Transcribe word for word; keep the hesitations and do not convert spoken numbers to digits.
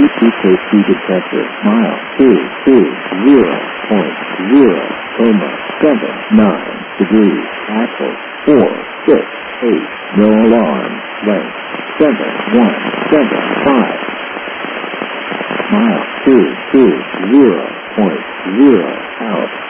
E K T detector. Mile two two zero point zero coma seven nine degrees. Axle four six eight. No alarm. Length seven one seven five. Mile two two zero point zero out.